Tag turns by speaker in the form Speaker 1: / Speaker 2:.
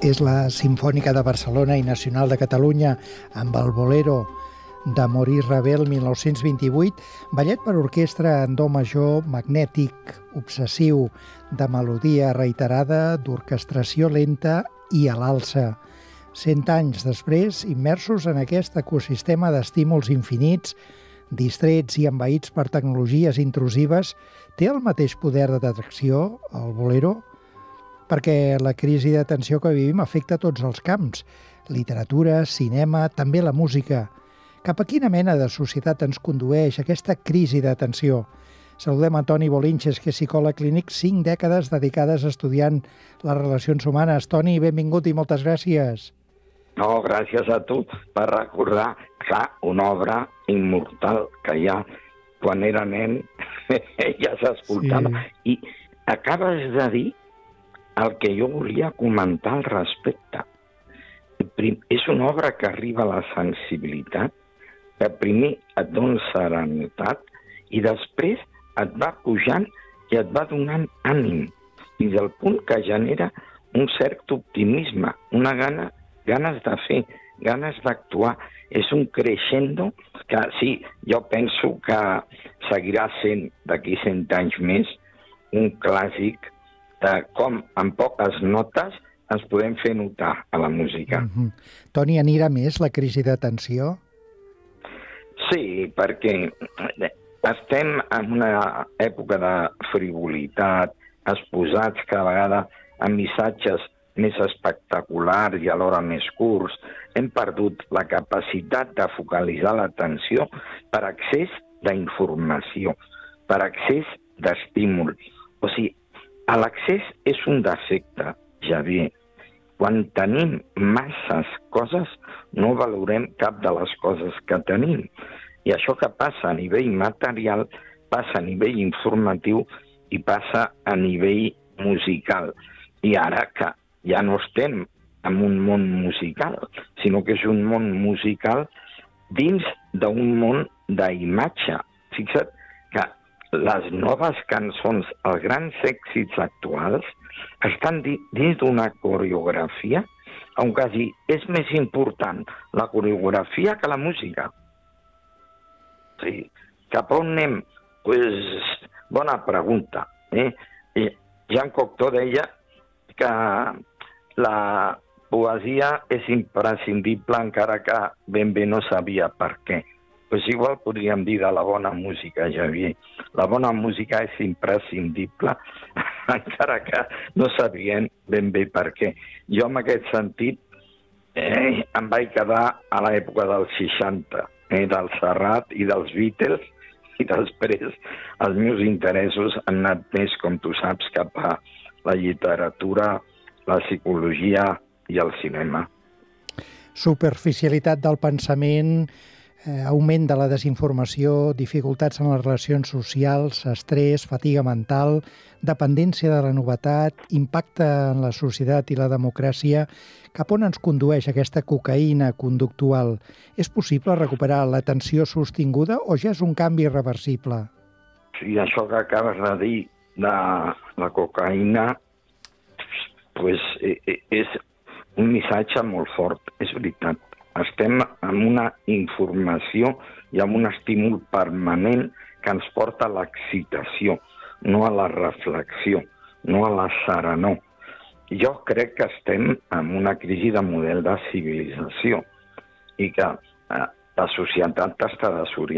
Speaker 1: És la Simfònica de Barcelona i Nacional de Catalunya amb el Bolero de Maurice Ravel, 1928, ballet per orquestra en do major, magnètic, obsessiu, de melodia reiterada, d'orquestració lenta i a l'alça. 100 anys després, immersos en aquest ecosistema d'estímuls infinits, distrets i envaïts per tecnologies intrusives, té el mateix poder d'atracció, el Bolero? Perquè la crisi d'atenció que vivim afecta tots els camps, literatura, cinema, també la música. Cap a quina mena de societat ens condueix aquesta crisi d'atenció? Saludem a Toni Bolinches, que és psicòleg clínic, 5 dècades dedicades a estudiant les relacions humanes. Toni, benvingut i moltes gràcies.
Speaker 2: No, gràcies a tu per recordar, clar, una obra immortal que ja, quan era nen, ja s'escoltava. Sí. I acabes de dir el que jo volia comentar al respecte. És una obra que arriba a la sensibilitat, que primer et dona serenitat i després et va pujant i et va donant ànim, fins al punt que genera un cert optimisme, una ganes de fer, ganes d'actuar. És un crescendo que sí, jo penso que seguirà sent d'aquí 100 anys més un clàssic de com amb poques notes ens podem fer notar a la música.
Speaker 1: Toni, anirà més la crisi d'atenció?
Speaker 2: Sí, perquè estem en una època de frivolitat, exposats cada vegada a missatges més espectaculars i alhora més curts. Hem perdut la capacitat de focalitzar l'atenció per accés d'informació, per accés d'estímul. O sigui, l'accés és un defecte, Javier. Quan tenim masses coses, no valorem cap de les coses que tenim. I això que passa a nivell material, passa a nivell informatiu i passa a nivell musical. I ara que ja no estem en un món musical, sinó que és un món musical dins d'un món d'imatge. Fixa't que les noves cançons, els grans èxits actuals, estan dins d'una coreografia on quasi és més important la coreografia que la música. Sí. Cap on anem? Pues, bona pregunta. Jean Cocteau deia que la poesia és imprescindible encara que ben bé no sabia per què. Pues igual podríem dir de la bona música, Javier. La bona música és imprescindible, encara que no sabien ben bé per què. Jo, en aquest sentit, em vaig quedar a l'època dels 60, del Serrat i dels Beatles, i després els meus interessos han anat més, com tu saps, cap a la literatura, la psicologia i el cinema.
Speaker 1: Superficialitat del pensament, augment de la desinformació, dificultats en les relacions socials, estrès, fatiga mental, dependència de la novetat, impacte en la societat i la democràcia. Cap on ens condueix aquesta cocaïna conductual? És possible recuperar l'atenció sostinguda o ja és un canvi irreversible?
Speaker 2: Sí, això que acabes de dir de la cocaïna pues, és un missatge molt fort, és veritat. Estem amb una informació i amb un estímul permanent que ens porta a l'excitació, no a la reflexió, no a la serenor. Jo crec que estem en una crisi de model de civilització i que la societat està desorientada.